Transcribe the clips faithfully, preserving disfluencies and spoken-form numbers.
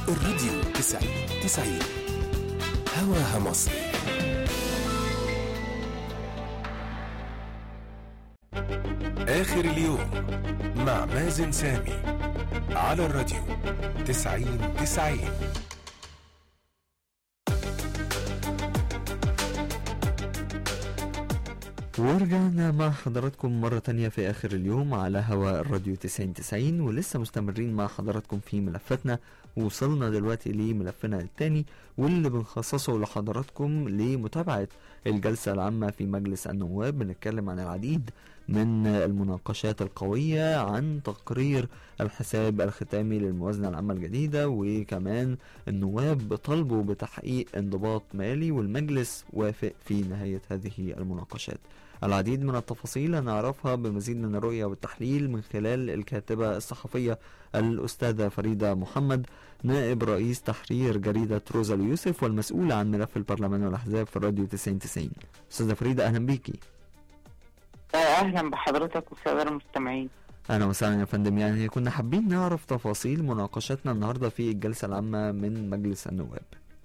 الراديو تسعين تسعين هواها مصر. آخر اليوم مع مازن سامي على الراديو تسعين تسعين. ورجعنا مع حضراتكم مرة تانية في آخر اليوم على هواء الراديو تسعين تسعين، ولسه مستمرين مع حضراتكم في ملفاتنا. وصلنا دلوقتي لملفنا التاني واللي بنخصصه لحضراتكم لمتابعة الجلسة العامة في مجلس النواب. بنتكلم عن العديد من المناقشات القوية عن تقرير الحساب الختامي للموازنة العامة الجديدة، وكمان النواب طلبوا بتحقيق انضباط مالي والمجلس وافق في نهاية هذه المناقشات. العديد من التفاصيل هنعرفها بمزيد من الرؤية والتحليل من خلال الكاتبة الصحفية الأستاذة فريدة محمد، نائب رئيس تحرير جريدة روزا اليوسف والمسؤولة عن ملف البرلمان والأحزاب في الراديو تسعين تسعين. أستاذة فريدة أهلا بيكي. أهلا بحضرتك والسادة المستمعين. أهلا وسهلا يا فندم. يعني كنا حابين نعرف تفاصيل مناقشتنا النهاردة في الجلسة العامة من مجلس النواب.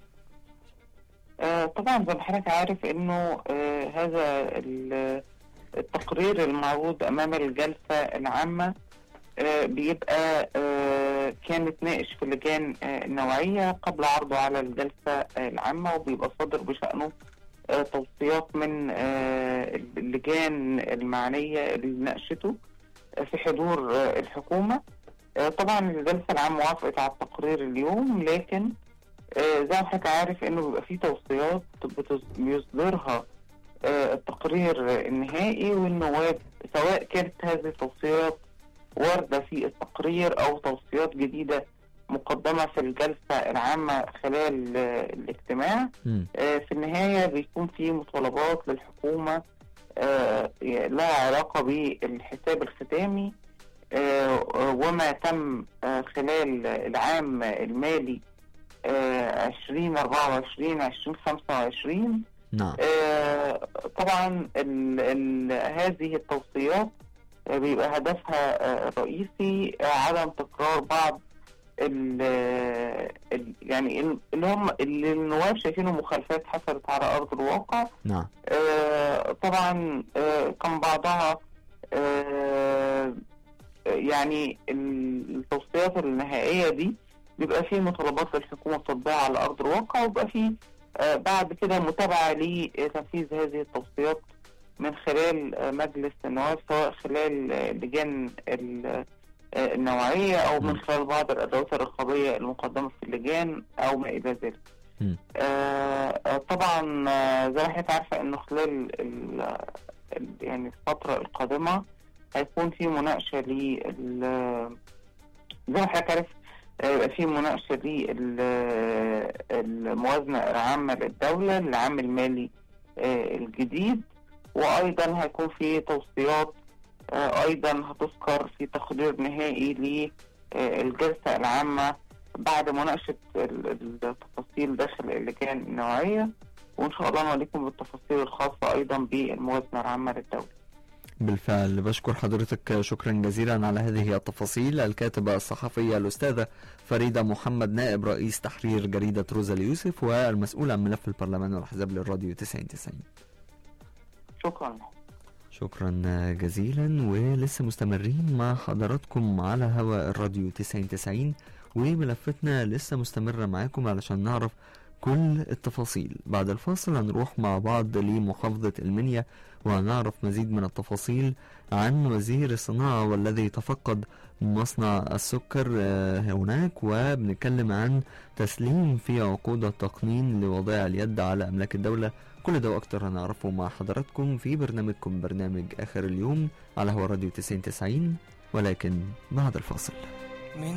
آه طبعا زي ما حضرتك عارف انه آه هذا التقرير المعروض امام الجلسة العامة آه بيبقى آه كان اتناقش في اللجان آه النوعية قبل عرضه على الجلسة آه العامة، وبيبقى صادر بشأنه آه توصيات من آه اللجان المعنية اللي ناقشته آه في حضور آه الحكومة. آه طبعا الجلسة العامة وافقت على التقرير اليوم، لكن آه زي ما حضرتك عارف انه بيبقى فيه توصيات بيصدرها آه التقرير النهائي، والنواب سواء كانت هذه التوصيات واردة في التقرير او توصيات جديدة مقدمة في الجلسة العامة خلال آه الاجتماع، آه في النهاية بيكون في مطالبات للحكومة آه لها علاقة بالحساب الختامي آه وما تم آه خلال العام المالي عشرين أربعة وعشرين عشرين خمسة وعشرين. نعم. آه طبعا ال ال هذه التوصيات آه بيبقى هدفها آه رئيسي آه عدم تكرار بعض ال ال يعني اللي هم اللي النواب شايفينه مخالفات حصلت على أرض الواقع. نعم. آه طبعا آه كان بعضها آه يعني التوصيات النهائية دي بيبقى فيه مطالبات للحكومة تطبيقها على أرض الواقع، وبيبقى فيه آه بعد كده متابعة لتنفيذ هذه التوصيات من خلال آه مجلس النواب، سواء خلال آه لجان آه النوعية أو من خلال بعض الأدوات الرقابية المقدمة في اللجان أو ما إلى ذلك. آه طبعا آه زي ما حضرتك عارفة إنه خلال ال ال يعني الفترة القادمة هيكون في مناقشة لل زي ما حضرتك عارف يبقى في مناقشة للموازنة العامة للدولة للعام المالي الجديد، وأيضا هيكون في توصيات أيضا هتذكر في تقرير نهائي للجلسة العامة بعد مناقشة التفاصيل داخل اللجان النوعية، وإن شاء الله نوريكم بالتفاصيل الخاصة أيضا بالموازنة العامة للدولة. بالفعل بشكر حضرتك شكرا جزيلا على هذه التفاصيل. الكاتبة الصحفية الأستاذة فريدة محمد، نائب رئيس تحرير جريدة روزا اليوسف والمسؤولة عن ملف البرلمان والأحزاب للراديو تسعين تسعين. شكرا شكرا جزيلا. ولسه مستمرين مع حضراتكم على هواء الراديو تسعين تسعين، وملفتنا لسه مستمرة معاكم علشان نعرف كل التفاصيل. بعد الفاصل هنروح مع بعض لمحافظة المنيا وهنعرف مزيد من التفاصيل عن وزير الصناعة والذي تفقد مصنع السكر هناك، وبنتكلم عن تسليم في عقود التقنين لوضع اليد على أملاك الدولة. كل ده وأكتر هنعرفه مع حضراتكم في برنامجكم برنامج آخر اليوم على هوا راديو تسعين تسعين، ولكن بعد الفاصل.